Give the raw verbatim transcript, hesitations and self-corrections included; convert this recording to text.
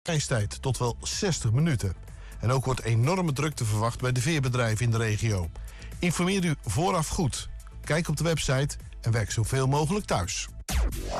reistijd tot wel zestig minuten. En ook wordt enorme drukte verwacht bij de veerbedrijven in de regio. Informeer u vooraf goed. Kijk op de website en werk zoveel mogelijk thuis.